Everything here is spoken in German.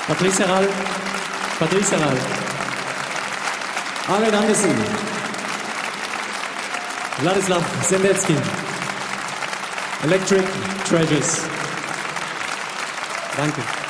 Patrice Herral, Arnold Andersen, Wladislaw Sendetsky, Electric Treasures. Danke.